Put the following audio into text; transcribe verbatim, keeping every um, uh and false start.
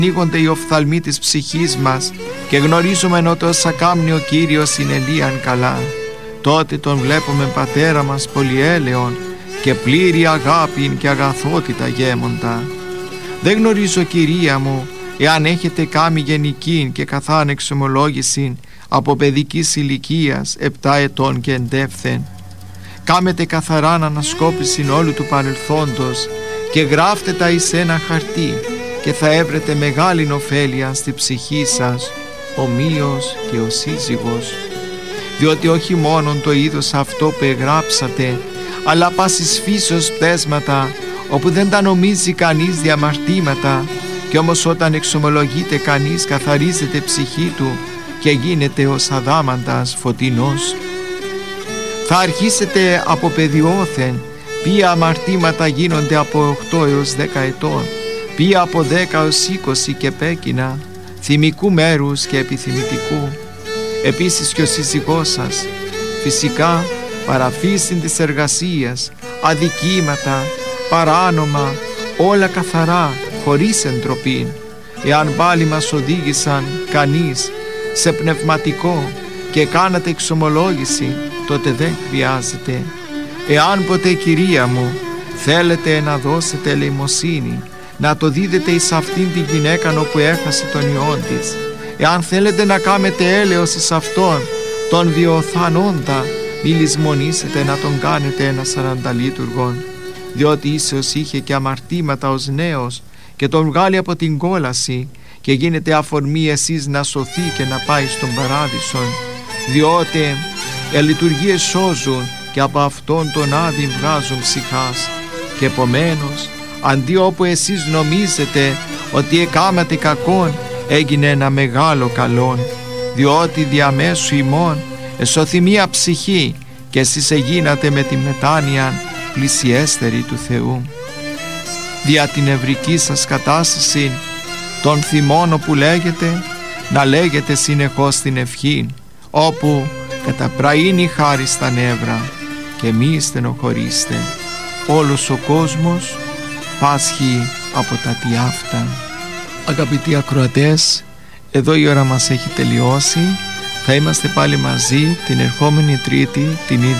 ανοίγονται οι οφθαλμοί της ψυχής μας και γνωρίζουμε ότι όσα κάμνει ο Κύριος είναι λίαν καλά. Τότε τον βλέπουμε Πατέρα μας πολυέλεον και πλήρη αγάπη και αγαθότητα γέμοντα. Δεν γνωρίζω, Κυρία μου, εάν έχετε κάμει γενική και καθάν εξομολόγηση από παιδικής ηλικίας επτά ετών και εντεύθεν. Κάμετε καθαράν ανασκόπηση όλου του παρελθόντος και γράφτε τα εις ένα χαρτί και θα έβρετε μεγάλην ωφέλεια στη ψυχή σας, ομοίως και ο σύζυγος. Διότι όχι μόνον το είδος αυτό που εγγράψατε, αλλά πάσης φύσεως πτέσματα, όπου δεν τα νομίζει κανείς διαμαρτήματα, κι όμως όταν εξομολογείται κανείς καθαρίζεται ψυχή του και γίνεται ως αδάμαντας φωτεινός. Θα αρχίσετε από παιδιόθεν, ποια αμαρτήματα γίνονται από οκτώ έως δέκα ετών, ποια από δέκα έως είκοσι και πέκυνα, θυμικού μέρους και επιθυμητικού. Επίσης και ο σύζυγός σας, φυσικά παραφύσιν της εργασίας, αδικήματα, παράνομα, όλα καθαρά, χωρίς εντροπή. Εάν πάλι μας οδήγησαν κανείς σε πνευματικό και κάνατε εξομολόγηση, τότε δεν χρειάζεται. Εάν ποτέ, Κυρία μου, θέλετε να δώσετε ελεημοσύνη, να το δίδετε εις αυτήν την γυναίκα όπου έχασε τον ιόν της. Εάν θέλετε να κάνετε έλεος εις αυτόν τον βιοθανόντα, μη λησμονήσετε να τον κάνετε ένα σαρανταλίτουργον, διότι ίσως είχε και αμαρτήματα ως νέος και τον βγάλει από την κόλαση και γίνεται αφορμή εσείς να σωθεί και να πάει στον παράδεισον, διότι οι λειτουργίες σώζουν και από αυτόν τον άδειν βγάζουν ψυχάς. Και επομένως, αντί όπου εσείς νομίζετε ότι εκάματε κακόν, έγινε ένα μεγάλο καλόν, διότι διαμέσου ημών εσωθη μία ψυχή και εσείς εγίνατε με τη μετάνοια πλησιέστερη του Θεού. Δια την ευρική σας κατάσταση των θυμών όπου λέγεται, να λέγεται συνεχώς την ευχή, όπου καταπραίνει χάρη στα νεύρα και μη στενοχωρήστε. Όλος ο κόσμος πάσχει από τα τι αυτά. Αγαπητοί ακροατές, εδώ η ώρα μας έχει τελειώσει. Θα είμαστε πάλι μαζί την ερχόμενη Τρίτη την ίδια